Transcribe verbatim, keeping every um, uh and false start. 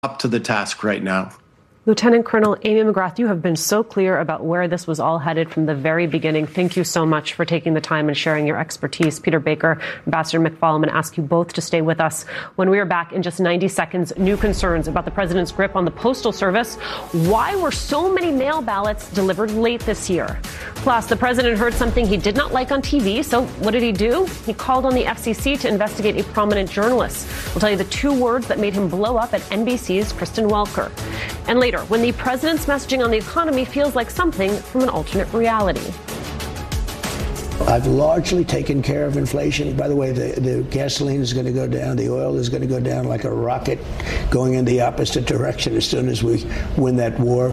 up to the task right now. Lieutenant Colonel Amy McGrath, you have been so clear about where this was all headed from the very beginning. Thank you so much for taking the time and sharing your expertise. Peter Baker, Ambassador McFaul, I'm going to ask you both to stay with us. When we are back in just ninety seconds, new concerns about the president's grip on the Postal Service. Why were so many mail ballots delivered late this year? Plus, the president heard something he did not like on T V. So what did he do? He called on the F C C to investigate a prominent journalist. We'll tell you the two words that made him blow up at N B C's Kristen Welker. And later, when the president's messaging on the economy feels like something from an alternate reality. I've largely taken care of inflation. By the way, the, the gasoline is going to go down. The oil is going to go down like a rocket, going in the opposite direction as soon as we win that war.